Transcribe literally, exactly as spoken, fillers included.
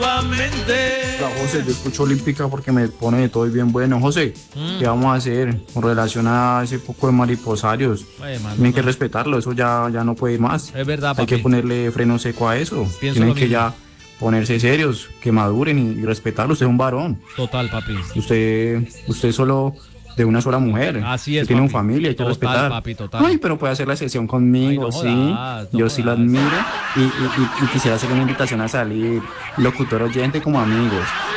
Hola, José, yo escucho Olímpica porque me pone de todo y bien bueno. José, Mm. ¿qué vamos a hacer con relación a ese poco de mariposarios? Oye, mano, Tienen que no. respetarlo, eso ya, ya no puede ir más. Es verdad, Hay que papi. ponerle freno seco a eso. Pienso Tienen lo que mismo. ya ponerse serios, que maduren y, y respetarlo. Usted es un varón. Total, papi. Usted, usted es solo de una sola mujer. Así Usted es, tiene una papi. familia, hay que Total, respetar. papi, total. Ay, pero puede hacer la sesión Ay, conmigo, no sí. jodas, no Yo sí lo jodas. admiro y, y, y- y quisiera hacer una invitación a salir, locutor oyente como amigos.